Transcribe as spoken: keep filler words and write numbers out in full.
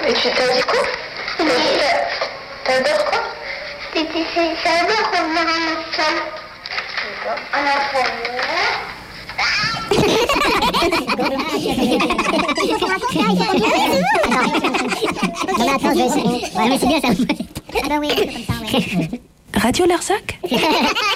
Et tu t'as dit quoi? T'adores quoi? J'adore revenir en enfant. En enfant. Non mais attends, je vais essayer. Ouais, mais c'est bien ça. Ah bah oui, comme ça, ouais. Radio Larzac.